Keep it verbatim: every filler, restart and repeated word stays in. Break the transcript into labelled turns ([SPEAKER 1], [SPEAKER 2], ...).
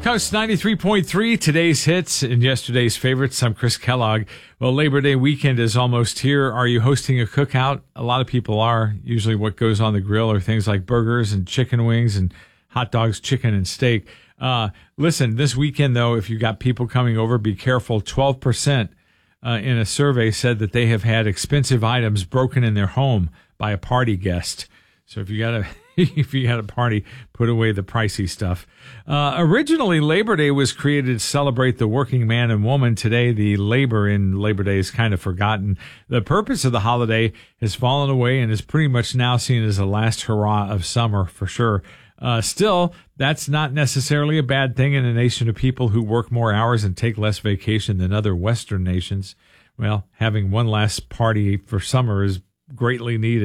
[SPEAKER 1] Coast ninety-three point three, today's hits and yesterday's favorites. I'm Chris Kellogg. Well, Labor Day weekend is almost here. Are you hosting a cookout? A lot of people are. Usually what goes on the grill are things like burgers and chicken wings and hot dogs, chicken and steak. Uh, listen, this weekend, though, if you got people coming over, be careful. twelve percent uh, in a survey said that they have had expensive items broken in their home by a party guest. So if you got a if you had a party, put away the pricey stuff. Uh, originally, Labor Day was created to celebrate the working man and woman. Today, the labor in Labor Day is kind of forgotten. The purpose of the holiday has fallen away and is pretty much now seen as the last hurrah of summer for sure. Uh, still, that's not necessarily a bad thing in a nation of people who work more hours and take less vacation than other Western nations. Well, having one last party for summer is greatly needed.